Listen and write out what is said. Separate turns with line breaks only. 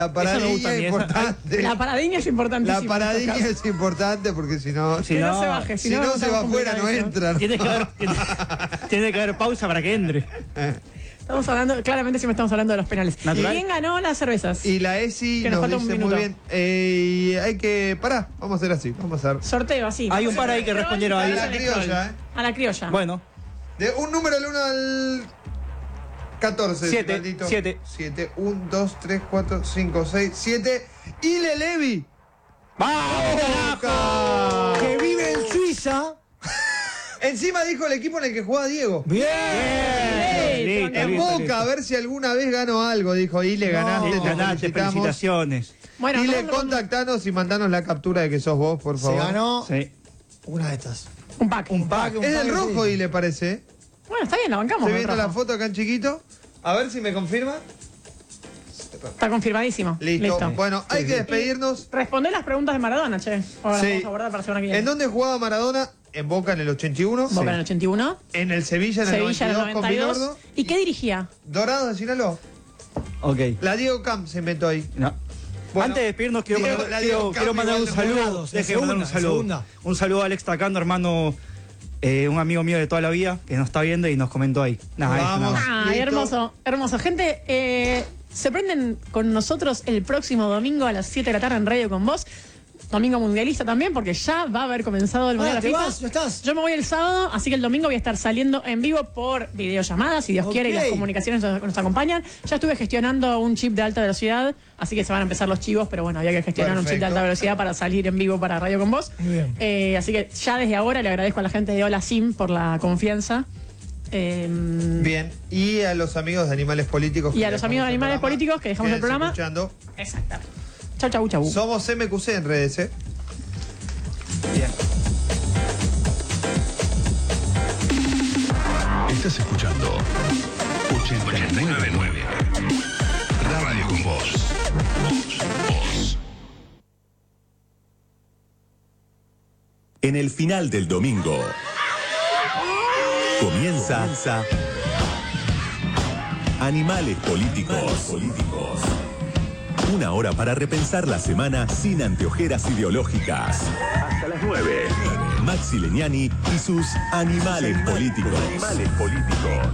La paradiña es importante.
La paradiña es importantísima.
La paradiña es importante porque si no...
Que no se baje.
Si no se va afuera, no entra.
Tiene que haber pausa para que entre.
Estamos hablando, claramente siempre estamos hablando de los penales.
Natural.
¿Quién ganó las cervezas?
Y la ESI
Que nos
nos
falta un
dice
minuto.
muy bien. Hay que... Pará, vamos a hacer así. Vamos a hacer...
Sorteo, así.
Hay un par ahí que respondieron
A
ahí.
la criolla,
A la criolla.
Bueno,
De un número del 1 al 14.
7,
maldito.
7.
7. 1, 2, 3, 4, 5, 6, 7. Ile Levi.
¡vamos, carajo!
Que vive en Suiza.
Encima dijo el equipo en el que juega Diego.
Bien.
Listo,
En
listo,
Boca,
listo.
a ver si alguna vez ganó algo. Dijo, Ile, ganaste, te
Ganaste,
felicitamos.
felicitaciones.
Bueno,
Ile,
nosotros-
contactanos y mandanos la captura de que sos vos, por
Se
favor.
ganó
Sí.
una de estas.
un pack.
Un pack.
un
Es
pack,
del rojo,
sí.
Ile, parece.
Bueno, está bien, la bancamos.
Estoy
del
viendo la
rojo.
foto acá en chiquito. A ver si me confirma.
Está confirmadísimo.
Listo. Bueno, hay que despedirnos.
Respondé las preguntas de Maradona, che. Ahora
Sí.
vamos a guardar para la semana que viene.
¿En dónde jugaba Maradona? En Boca en el 81.
Boca en el 81.
En el Sevilla en el
Sevilla en el
92 con
92.
Bilardo.
¿Y qué dirigía?
Dorados de Sinaloa.
Ok.
La Diego Camp se inventó ahí.
No.
Bueno,
Antes de despedirnos, quiero
Diego-
mandar,
la Diego
quiero
Camp
mandar un
igual de
saludo.
Dorados, la
Déjeme mandar un
segunda,
saludo.
segunda.
Un saludo a Alex Tracando, hermano, un amigo mío de toda la vida, que nos está viendo y nos comentó ahí. Nada, eso,
Vamos.
nada más.
Ay,
Listo.
hermoso, hermoso. Gente, se prenden con nosotros el próximo domingo a las 7 de la tarde en Radio con Vos. Domingo mundialista también, porque ya va a haber comenzado el Mundial de
¿te
la
vas?
FIFA.
¿No estás?
Yo me voy el sábado, así que el domingo voy a estar saliendo en vivo por videollamadas, si Dios
Ok.
quiere, y las comunicaciones nos acompañan. Ya estuve gestionando un chip de alta velocidad, así que se van a empezar los chivos, pero bueno, había que gestionar un chip de
Perfecto.
alta velocidad para salir en vivo para Radio con Vos.
Muy bien.
Así que ya desde ahora le agradezco a la gente de Hola Sim por la confianza.
Bien. Y a los amigos de Animales Políticos.
Y
que
a los
dejamos
amigos de
el
Animales
programa.
Políticos que dejamos el
Quédense
programa.
escuchando.
Exacto. Chau, chau, chau.
Somos MQC en redes, ¿eh?
Bien.
Estás escuchando 899 Radio con Vos. Vos.
En el final del domingo comienza Animales Políticos. Una hora para repensar la semana sin anteojeras ideológicas. Hasta las 9. Maxi Legnani y sus Animales Políticos.